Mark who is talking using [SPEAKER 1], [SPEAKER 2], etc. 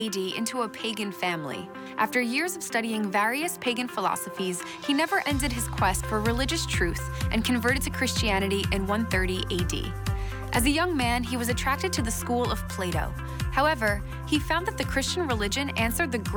[SPEAKER 1] AD into a pagan family. After years of studying various pagan philosophies, he never ended his quest for religious truth and converted to Christianity in 130 AD. As a young man, he was attracted to the school of Plato. However, he found that the Christian religion answered the